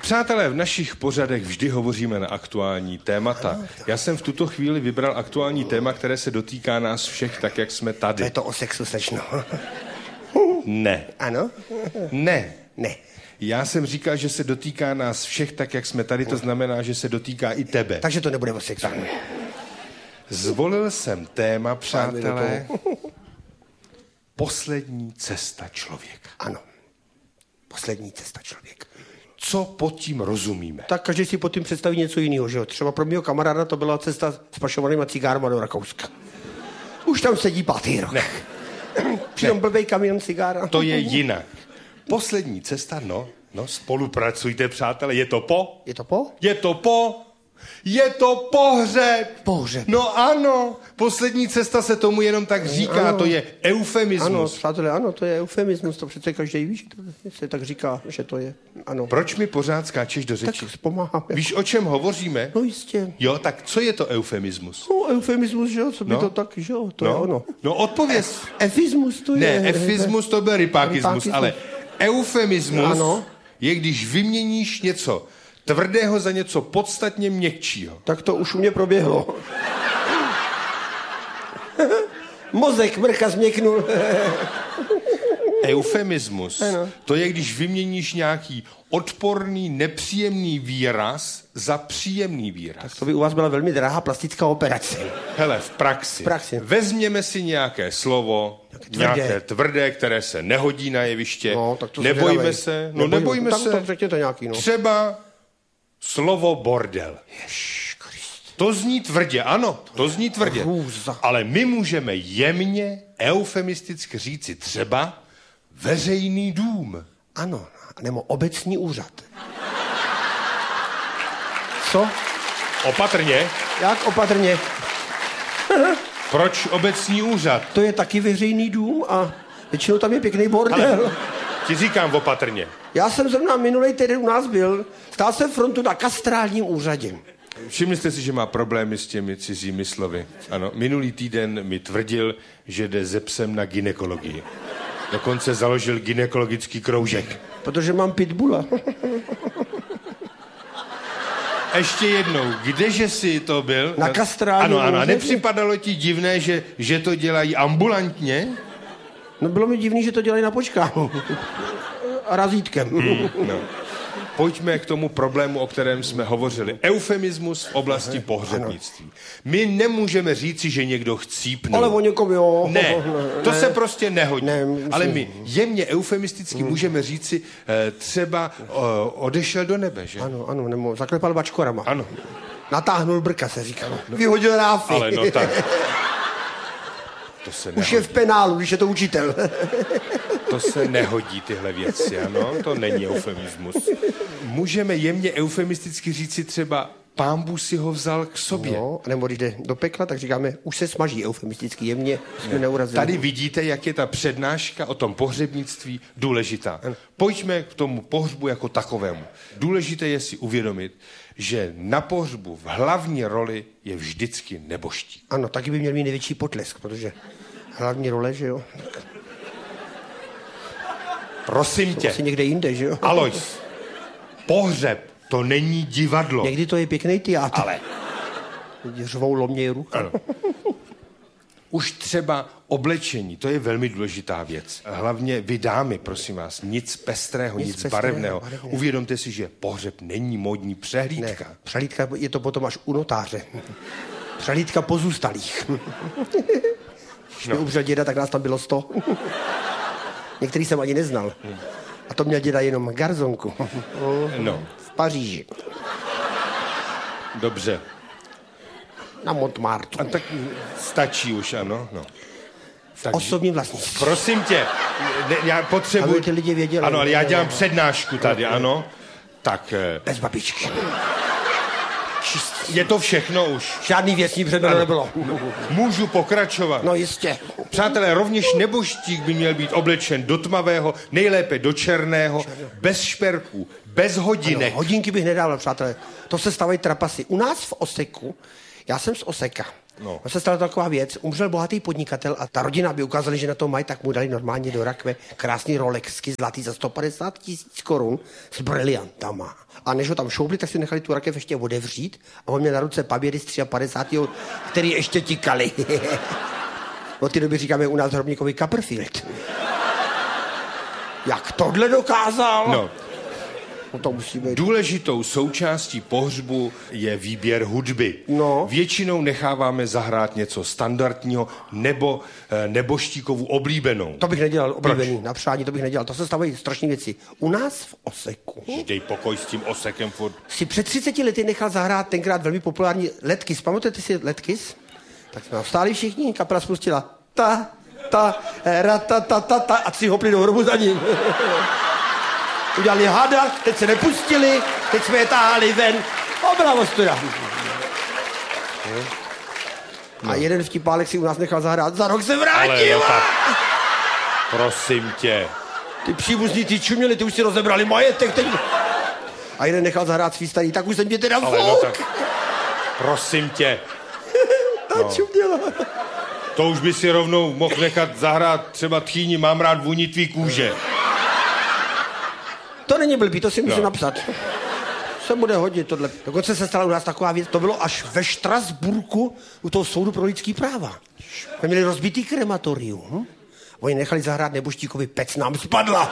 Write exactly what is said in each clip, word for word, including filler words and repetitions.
Přátelé, v našich pořadech vždy hovoříme na aktuální témata. Já jsem v tuto chvíli vybral aktuální téma, které se dotýká nás všech, tak jak jsme tady. To je to o sexu, slečno. Ne. Ano? Ne. Ne. Já jsem říkal, že se dotýká nás všech, tak jak jsme tady, to znamená, že se dotýká i tebe. Takže to nebude o sexu. Zvolil jsem téma, přátelé, poslední cesta člověka. Ano. Poslední cesta člověka. Co pod tím rozumíme? Tak každý si pod tím představí něco jiného, že jo? Třeba pro mého kamaráda to byla cesta s pašovanýma cigárama do Rakouska. Už tam sedí pátý rok. Ne. Přitom blbej kamion cigára. To je jinak. Poslední cesta, no, no, spolupracujte, přátelé, je to po? Je to po? Je to po? Je to pohřeb! Pohřeb. No ano, poslední cesta se tomu jenom tak říká, ano. To je eufemismus. Ano, přátelé, ano, to je eufemismus, to přece každý ví, že to se tak říká, že to je, ano. Proč mi pořád skáčeš do řeči? Tak pomáháme. Víš, o čem hovoříme? No jistě. Jo, tak co je to eufemismus? No, eufemismus, že jo, co by No. to tak, že jo, to no. je ono. No, odpověz. Efismus to je. Ne, efismus to byl rypákismus, Rypákismus. ale eufemismus Ano. je, když vyměníš něco tvrdého za něco podstatně měkčího. Tak to už u mě proběhlo. Mozek mrcha změknul. Eufemismus, Ano. to je, když vyměníš nějaký odporný, nepříjemný výraz za příjemný výraz. To by u vás byla velmi drahá plastická operace. Hele, v praxi. V praxi. Vezměme si nějaké slovo, tvrdé. nějaké tvrdé, které se nehodí na jeviště. No, tak to nebojme zvědavej. se, no nebojme tak, se. Tak řekněte nějaký, no. Třeba slovo bordel. To zní tvrdě, ano, to zní tvrdě. Hrůza. Ale my můžeme jemně, eufemisticky říci třeba veřejný dům. Ano, nebo obecní úřad. Co? Opatrně. Jak opatrně? Proč obecní úřad? To je taky veřejný dům a většinou tam je pěkný bordel. Ale ti říkám opatrně. Já jsem zrovna minulej týden u nás byl, stál jsem frontu na kastrálním úřadě. Všimli jste si, že má problémy s těmi cizími slovy. Ano, minulý týden mi tvrdil, že jde ze psem na gynekologii. Dokonce založil gynekologický kroužek. Protože mám pitbulla. Ještě jednou, kdeže jsi to byl? Na kastrálním Ano, ano, a úřadě. nepřipadalo ti divné, že, že to dělají ambulantně? No bylo mi divný, že to dělají na počkánu. A razítkem. Mm, no. Pojďme k tomu problému, o kterém jsme hovořili. Eufemismus v oblasti pohřebnictví. My nemůžeme říci, že někdo chcípnul. Ale o někom jo. Ne, to se prostě nehodí. Ne, myslím- Ale my jemně eufemisticky můžeme říci, eh, třeba o, odešel do nebe, že? Ano, ano, nebo zaklepal bačkorama. Ano. Natáhnul brka, se říkalo. Vyhodil ráfy. Ale no tak. To se Už nehodí. je v penálu, když je to učitel. To se nehodí tyhle věci, ano? To není eufemismus. Můžeme jemně eufemisticky říci třeba Pán Bůh si ho vzal k sobě. No, nebo když jde do pekla, tak říkáme, už se smaží eufemisticky, jemně jsme neurazili. Tady vidíte, jak je ta přednáška o tom pohřebnictví důležitá. Pojďme k tomu pohřbu jako takovému. Důležité je si uvědomit, že na pohřbu v hlavní roli je vždycky nebožtík. Ano, taky by měl mít největší potlesk, protože hlavní role, že jo? Prosím tě, Asi někde jinde, že jo? Alois, pohřeb to není divadlo. Někdy to je pěkný teátr. Ale Řvou loměj ruka. ano. Už třeba oblečení, to je velmi důležitá věc. Hlavně vy dámy, prosím vás, nic pestrého, nic, Nic nic pestrého, barevného. barevného. Uvědomte si, že pohřeb není módní přehlídka. Ne, přehlídka je to potom až u notáře. Přehlídka pozůstalých. Když mi No. umřel děda, tak nás tam bylo sto. Některý jsem ani neznal. A to měl děda jenom garzonku. No, V Paříži. dobře. Na Montmartre. A tak stačí už, ano. No. Tak, Osobní vlastnictví. prosím tě, ne, já potřebuji... Aby ty lidi věděli. Ano, ale já dělám přednášku tady, ano. Tak, eh, Bez babičky. je to všechno už. Žádný věcní předmět nebylo. Můžu pokračovat. No jistě. Přátelé, rovněž nebožtík by měl být oblečen do tmavého, nejlépe do černého, bez šperků, bez hodinek. No, hodinky bych nedával, přátelé. To se stávají trapasy. U nás v Oseku Já jsem z Oseka. No. No se stala taková věc, umřel bohatý podnikatel a ta rodina, aby ukázali, že na to mají, tak mu dali normálně do rakve krásný Rolexky zlatý za sto padesát tisíc korun s briliantama. A než ho tam šoupli, tak si nechali tu rakev ještě otevřít a on měl na ruce paběry z padesátého třetího, který ještě tikaly. Od té doby říkáme u nás hrobníkovi Copperfield. Jak tohle dokázal? No. No to musí být. Důležitou součástí pohřbu je výběr hudby. No. Většinou necháváme zahrát něco standardního nebo e, neboštíkovu oblíbenou. To bych nedělal, oblíbený, Proč? Na přání to bych nedělal. To se stávají strašné věci. U nás v Oseku... Dej pokoj s tím Osekem furt. Si před třiceti lety nechal zahrát tenkrát velmi populární Letkys. Pamatujete si Letkys? Tak jsme vstáli všichni, kapela spustila ta, ta, ra, ta, ta, ta, ta a tři hopli do hrobu za ním. Udělali hada, teď se nepustili, teď jsme je táhali ven. O, byla ostuda. No. A jeden vtipálek si u nás nechal zahrát, za rok se vrátil. Ale no tak, prosím tě. Ty příbuzní, ty čuměli, ty už si rozebrali majetek. Teď... A jeden nechal zahrát svý starý, tak už jsem tě teda Ale folk. no tak, prosím tě. Ta no. čuměla. To už by si rovnou mohl nechat zahrát třeba Tchýni, mám rád vůni tvý kůže. To není blbý, to si musím no. napsat. Se bude hodit tohle. Dokonce se stala u nás taková věc, to bylo až ve Štrasburku u toho soudu pro lidský práva. My měli rozbitý krematorium. Hm? Oni nechali zahrát neboštíkovi Pec nám spadla.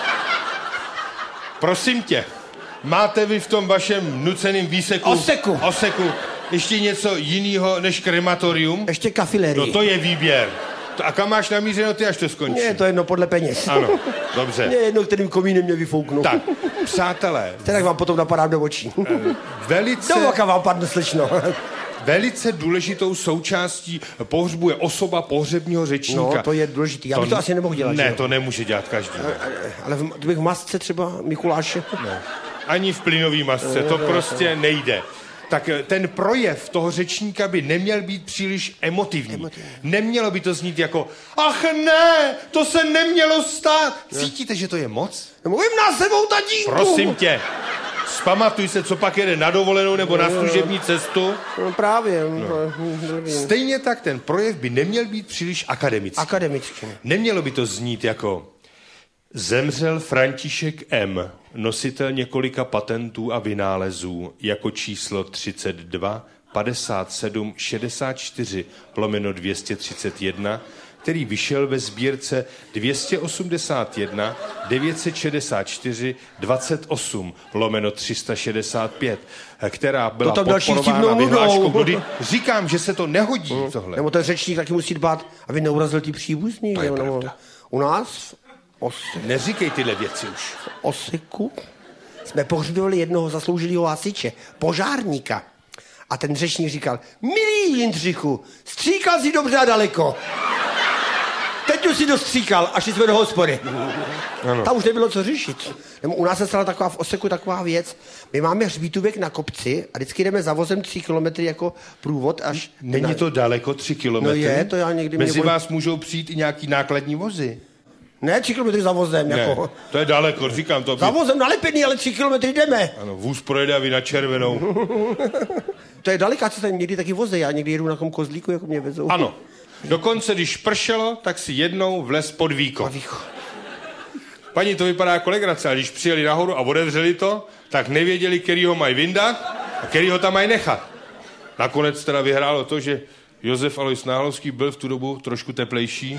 Prosím tě, máte vy v tom vašem nuceným výseku... Oseku. Oseku ještě něco jiného než krematorium? Ještě kafilerii. No to je výběr. A kam máš namířeno ty, až to skončí? Ne, to je jedno podle peněz. Ano, dobře. Ne, jedno, kterým komínem mě vyfouknou. Tak, přátelé. Tak vám potom napadám do očí. Velice... Do oka vám padne slečno. Velice důležitou součástí pohřbu je osoba pohřebního řečníka. No, to je důležitý. Já bych to, to asi nemohl dělat. Ne, že? to nemůže dělat každý. Ale v, kdybych v masce třeba Mikuláše. No. Ani v plynový masce, to prostě nejde. Tak ten projev toho řečníka by neměl být příliš emotivní. emotivní. Nemělo by to znít jako ach ne, to se nemělo stát. Cítíte, že to je moc? Mluvím na sebou, tatínku. Prosím tě, zpamatuj se, co pak jede na dovolenou nebo na služební cestu. No právě. No. Stejně tak ten projev by neměl být příliš akademický. Akademický. Nemělo by to znít jako zemřel František M., nositel několika patentů a vynálezů, jako číslo třicet dva padesát sedm šedesát čtyři lomeno dvě stě třicet jedna, který vyšel ve sbírce dvě stě osmdesát jedna devět set šedesát čtyři dvacet osm lomeno tři sta šedesát pět, která byla to podporována vyhláškou Dudy. Říkám, že se to nehodí, hmm. tohle. Nebo ten řečník taky musí dbát, aby neurazil ty příbuzní. To je nebo... pravda. U nás Ose... Neříkej tyhle věci už. V Oseku jsme pohřbovali jednoho zasloužilého hasiče, požárníka. A ten řečník říkal, milý Jindřichu, stříkal jsi dobře a daleko. Teď už si dostříkal a šli jsme do hospody. Ano. Tam už nebylo co řešit. U nás se stala taková v Oseku taková věc. My máme hřbítůvek na kopci a vždycky jdeme za vozem tři kilometry jako průvod až... Není na... to daleko, tři kilometry? No je, to já někdy... Mezi mě... vás můžou přijít i nějaký nákladní vozy. Ne, tři kilometry za vozem, ne, jako. To je daleko, říkám to. Za vozem nalepený, ale tři kilometry jdeme. Ano, vůz projede a vy na červenou. To je daleká cesta, někdy taky voze, já někdy jedu na kom kozlíku, jako mě vezou. Ano, dokonce když pršelo, tak si jednou vlez pod víko. Pod víko. Paní, to vypadá jako legrace, ale když přijeli nahoru a otevřeli to, tak nevěděli, který ho mají vyndat a který ho tam mají nechat. Nakonec teda vyhrálo to, že Josef Alois Náhlovský byl v tu dobu trošku teplejší.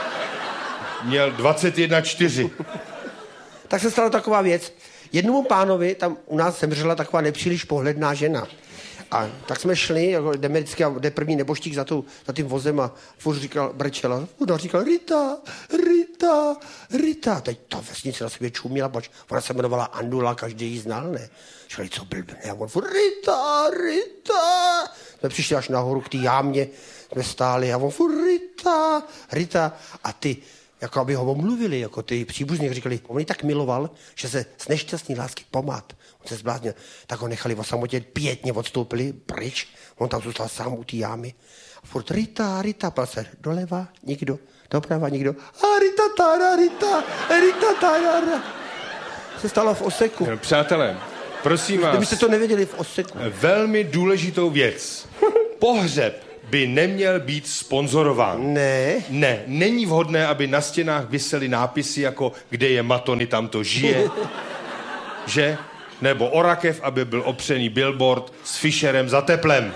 Měl dvacet jedna čtyři. Tak se stala taková věc. Jednomu pánovi tam u nás zemřela taková nepříliš pohledná žena. A tak jsme šli, jako jdeme vždycky, a jde první neboštík za, tou, za tím vozem a furt říkal, brečela. Ona říkala, Rita, Rita, Rita. Teď ta vesnice na sebe čuměla, pač ona se jmenovala Andula, každý ji znal, ne? Říkali, co blbne? A on furt, Rita, Rita. Jsme přišli až nahoru k té jámě, jsme stáli a on furt, Rita, Rita. A ty, jako aby ho omluvili, jako ty příbuzní, říkali, on ji tak miloval, že se z nešťastný lásky pomát. On se zbláznil, tak ho nechali o samotě, pětně odstoupili pryč, on tam zůstal sám u té jámy. A furt Rita, Rita, pal se doleva, nikdo, doprava, nikdo. A Rita, tára, Rita, Rita, tára. Se stalo v Oseku. Přátelé, prosím vás. Kdybyste to nevěděli v Oseku. Velmi důležitou věc. Pohřeb by neměl být sponzorován. Ne. Ne, není vhodné, aby na stěnách visely nápisy jako kde je Matony, tam to žije. Že? Nebo o rakev, aby byl opřený billboard s Fischerem za teplem.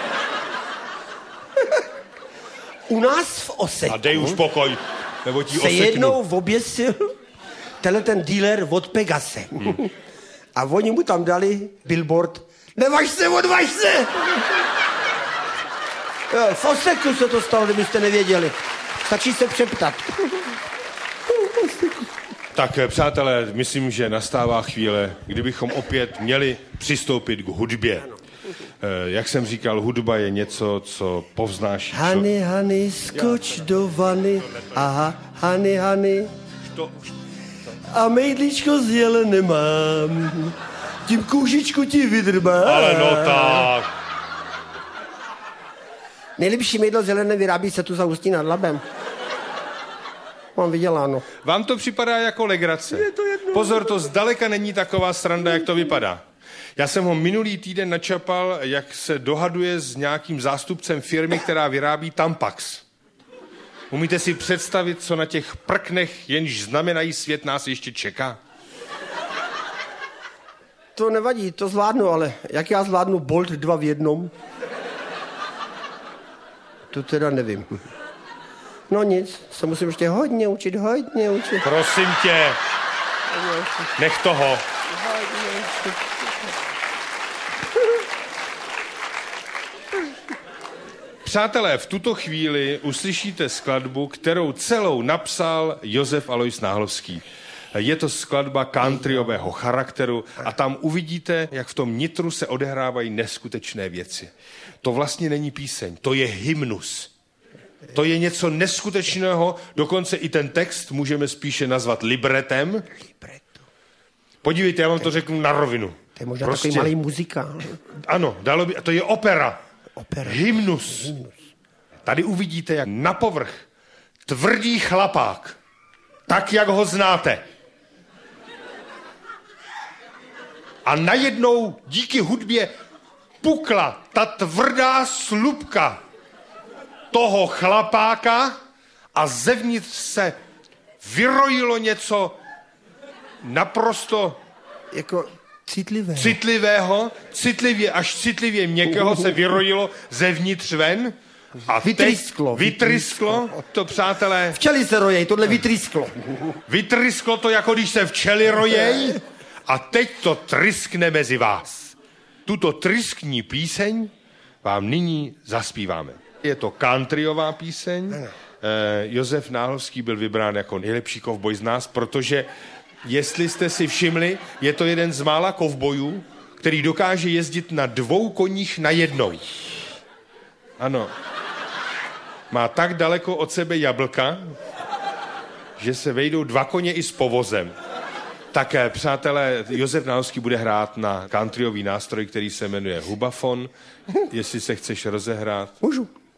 U nás v Oseku A dej už pokoj, nebo ti se oseknu. jednou oběsil tenhle ten dealer od Pegase. Hmm. A oni mu tam dali billboard nevaž se, odvaž se! Jo, v Oseku se to stalo, kdybyste nevěděli. Stačí se přeptat. Tak, přátelé, myslím, že nastává chvíle, kdybychom opět měli přistoupit k hudbě. Jak jsem říkal, hudba je něco, co povznáší. Hany, Hany, skoč do vany. Aha, Hany, Hany. A mejdlíčko z jelene mám. Tím kůžičku ti vydrbá. Ale no tak. Nejlepší mejdlo zelené vyrábí se tu za Ústí nad Labem. Mám vyděláno. Vám to připadá jako legrace. Je to jedno. Pozor, to zdaleka není taková sranda, jak to vypadá. Já jsem ho minulý týden načapal, jak se dohaduje s nějakým zástupcem firmy, která vyrábí Tampax. Umíte si představit, co na těch prknech, jenž znamenají svět, nás ještě čeká? To nevadí, to zvládnu, ale jak já zvládnu Bolt dva v jednom? To teda nevím. No nic, se musím ještě hodně učit, hodně učit. Prosím tě, nech toho. Hodně učit. Přátelé, v tuto chvíli uslyšíte skladbu, kterou celou napsal Josef Alois Náhlovský. Je to skladba countryového charakteru a tam uvidíte, jak v tom nitru se odehrávají neskutečné věci. To vlastně není píseň, to je hymnus. To je něco neskutečného, dokonce i ten text můžeme spíše nazvat libretem. Podívejte, já vám to řeknu na rovinu. To je možná prostě takový malý muzikál. Ano, dalo by, to je opera. Opera. Hymnus. Hymnus. Tady uvidíte, jak na povrch tvrdý chlapák, tak, jak ho znáte. A najednou díky hudbě pukla ta tvrdá slupka toho chlapáka a zevnitř se vyrojilo něco naprosto Jako citlivé. citlivého, citlivě, až citlivě měkkého se vyrojilo zevnitř ven. A vytrysklo. Vytrysklo, to přátelé. Včely se rojej, tohle vytrysklo. Vytrysklo to, jako když se včely rojej. A teď to tryskne mezi vás. Tuto tryskní píseň vám nyní zaspíváme. Je to countryová píseň. Eh, Josef Náhlovský byl vybrán jako nejlepší kovboj z nás, protože, jestli jste si všimli, je to jeden z mála kovbojů, který dokáže jezdit na dvou koních najednou. Ano. Má tak daleko od sebe jablka, že se vejdou dva koně i s povozem. Tak, přátelé, Josef Náhlovský bude hrát na countryový nástroj, který se jmenuje hubafon. Jestli se chceš rozehrát. Můžu.